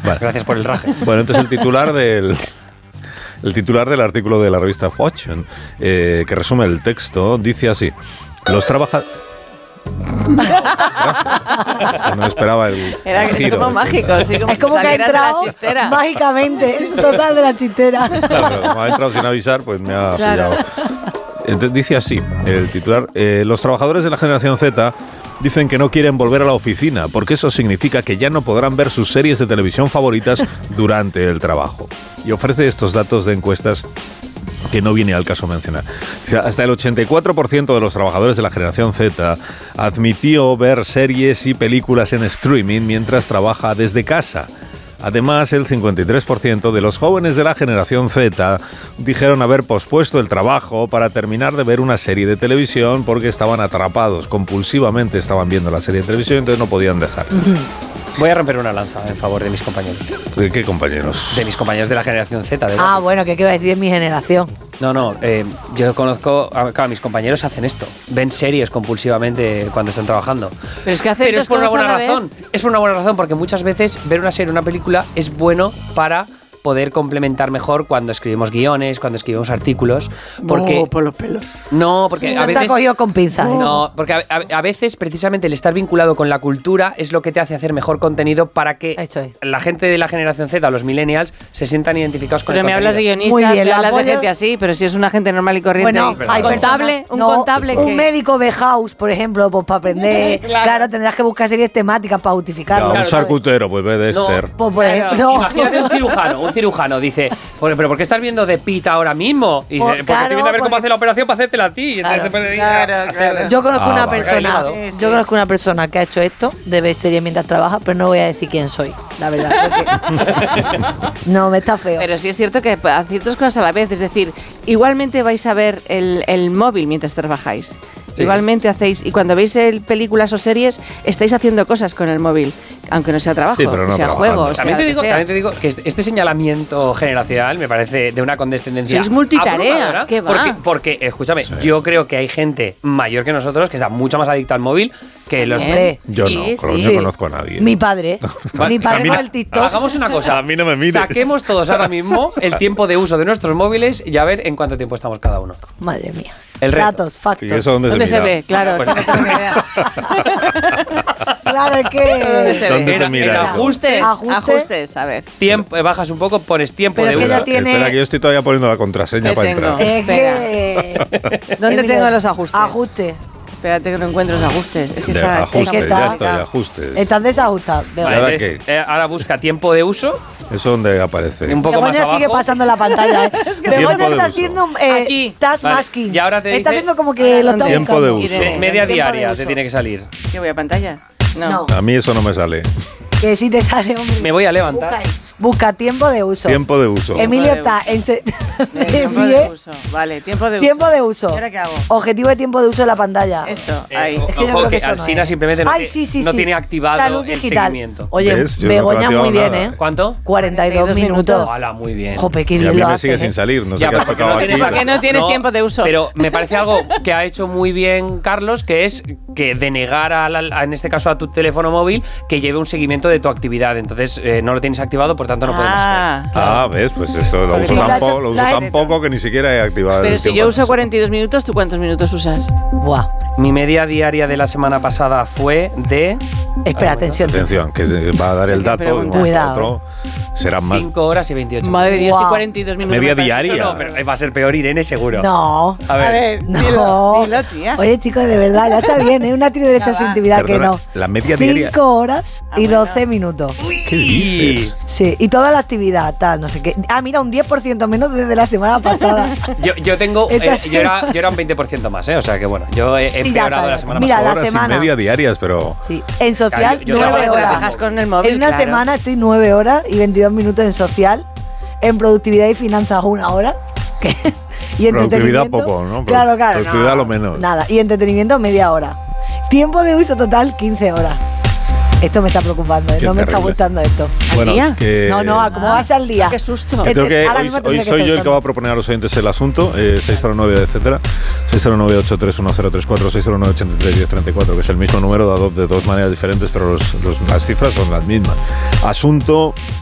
Vale. Gracias por el raje. Bueno, entonces el titular del artículo de la revista Fortune, que resume el texto, dice así: los trabajadores... Es que no esperaba el Era que giro. es como mágico, sí, como Es como que ha entrado mágicamente, es total de la chistera. Claro, pero como ha entrado sin avisar, pues me ha pillado. Entonces dice así, el titular: los trabajadores de la generación Z dicen que no quieren volver a la oficina, porque eso significa que ya no podrán ver sus series de televisión favoritas durante el trabajo. Y ofrece estos datos de encuestas que no viene al caso mencionar. O sea, hasta el 84% de los trabajadores de la generación Z admitió ver series y películas en streaming mientras trabaja desde casa. Además, el 53% de los jóvenes de la generación Z dijeron haber pospuesto el trabajo para terminar de ver una serie de televisión porque estaban atrapados, compulsivamente estaban viendo la serie de televisión, entonces no podían dejar. Voy a romper una lanza en favor de mis compañeros. ¿De qué compañeros? De mis compañeros de la generación Z. Bueno, ¿qué iba a decir de mi generación? No, yo conozco... Claro, mis compañeros hacen esto. Ven series compulsivamente cuando están trabajando. Pero es que hacen Pero es por una cosas buena a la vez. razón. Es por una buena razón, porque muchas veces ver una serie o una película es bueno para poder complementar mejor cuando escribimos guiones, cuando escribimos artículos. Porque, por los pelos. No, porque Eso a te ha veces... cogido con pinzas. No, porque a veces precisamente el estar vinculado con la cultura es lo que te hace hacer mejor contenido para que la gente de la generación Z o los millennials se sientan identificados con Pero el me hablas de contenido. guionistas, Muy bien, me lo hablas de apoyo. gente así, pero si es una gente normal y corriente. Bueno, hay contable, un personas- contable un que... médico de house, por ejemplo, pues para aprender. Claro, tendrás que buscar series temáticas para justificarlo. Un charcutero, pues ve Dexter. Pues, por ejemplo, Imagínate un cirujano dice, pero ¿por qué estás viendo The Pitt ahora mismo? Y dice, porque claro, estoy viendo a ver cómo porque- hace la operación para hacértela a ti. Y entonces Claro, te puedes ir a hacer- Yo conozco una vale. persona, que ha hecho esto, de ver series mientras trabaja, pero no voy a decir quién soy, la verdad. porque- no, me está feo. Pero sí es cierto que hacéis dos cosas a la vez, es decir, igualmente vais a ver el móvil mientras trabajáis. Sí. Igualmente hacéis, y cuando veis películas o series, estáis haciendo cosas con el móvil, aunque no sea trabajo, Sí, pero no sea trabajando. juego, También sea te lo que sea. digo que este señalamiento generacional me parece de una condescendencia. Sois multitarea, abrumadora, ¿qué va? Porque, escúchame, yo creo que hay gente mayor que nosotros que está mucho más adicta al móvil que los. Hombre. Yo Sí, no, sí. no conozco a nadie. Mi padre. Vale, Mi padre camina. con el TikTok. Hagamos una cosa. A mí no me mires. Saquemos todos ahora mismo el tiempo de uso de nuestros móviles y a ver en cuánto tiempo estamos cada uno. Madre mía. El reto. Datos, factos. ¿Y eso dónde ¿Dónde se mira? ve? Claro, Pues- no tengo ni idea. Claro, es ¿Dónde que. se ¿Dónde ve? se mira en eso? ajustes, Ajustes, a ver. tiempo, bajas un poco, pones tiempo Pero de que uso. ya tiene- Espera, que yo estoy todavía poniendo la contraseña ¿Qué para tengo? entrar. Es que. ¿Dónde Mira, tengo los ajustes? Ajustes. Espérate que no encuentro los ajustes. Es que De está... ajustes, es que ya está- estoy, ajustes. Estás desajustado. Vale, ¿Ahora entonces, qué? ahora busca tiempo de uso, ¿Eso dónde aparece? un poco más Begoña abajo. sigue pasando la pantalla. Begoña Tiempo de está uso. haciendo Aquí. task Vale, masking. y ahora te está dice- haciendo como que lo está Tiempo buscando. de uso. Media Tiempo de diaria uso. te tiene que salir. ¿Qué voy a pantalla? No. A mí eso no me sale. Que sí te sale, hombre. Me voy a levantar. Busca tiempo de uso. Tiempo de uso. Emilio de está en Tiempo de uso. Vale, tiempo de uso. Tiempo de uso. ¿Y ahora qué hago? Objetivo de tiempo de uso de la pantalla. Esto, ahí. Es que yo Ojo creo que que eso no Alsina es. simplemente no, Ay, sí, sí, no sí. tiene activado Salud el digital. seguimiento. Oye, ¿Ves? Yo no te lo he Begoña muy activado bien, nada. ¿eh? ¿Cuánto? 42 minutos. Hola, muy bien. Jope, qué Y a bien mí lo me hace, sigue ¿eh? sin salir. No sé Ya, qué has porque tocado no aquí. tienes- Porque no tienes tiempo de uso. Pero me parece algo que ha hecho muy bien Carlos, que es que denegar en este caso a tu teléfono móvil que lleve un seguimiento de tu actividad. Entonces no lo tienes activado, por tanto no podemos ver. Ah, ¿ves? Pues eso lo Porque uso si lo ha tan, hecho- lo uso la tan he- poco que ni siquiera he activado Pero el si tiempo yo de uso uso. 42 minutos, ¿tú cuántos minutos usas? Buah. Mi media diaria de la semana pasada fue de Espera, atención. Atención, que va a dar el dato de un momento a Cuidado. otro. Serán más. 5 horas y 28 Madre Dios, Wow. y 42 minutos. Media me parece- diaria. No, pero va a ser peor Irene, seguro. No. A ver. No. dilo, tía. Oye, chicos, de verdad, ya está bien, ¿eh? Una tiene derecho a su Ya va. intimidad que Perdona, no. la media diaria. 5 horas y 12 minutos. ¿Qué dices? Sí, y toda la actividad, tal, no sé qué. Ah, mira, un 10% menos desde la semana pasada. Yo tengo. Esta yo era un 20% más, ¿eh? O sea que bueno, yo he Sí, ya empeorado está. la semana Mira, pasada. la Horas semana. y media diarias, pero. Sí, en social, Claro, yo 9 trabajo Te las horas. dejas con el móvil, En una claro. semana estoy 9 horas y 22 minutos en social. En productividad y finanzas, 1 hora. ¿Qué? Y Productividad entretenimiento. poco, ¿no? Claro, claro. Productividad no, lo menos. Nada. Y entretenimiento, media hora. Tiempo de uso total, 15 horas. Esto me está preocupando, ¿eh? Qué No me está terrible. gustando esto. Bueno, día? que. No, no, ¿cómo vas al día? Qué susto. Que creo que Ahora hoy, mismo hoy tendré que soy yo el estar que va a usando. proponer a los oyentes el asunto. 609, etcétera. 609-831034, 609-831034, que es el mismo número dado de dos maneras diferentes, pero las cifras son las mismas. Asunto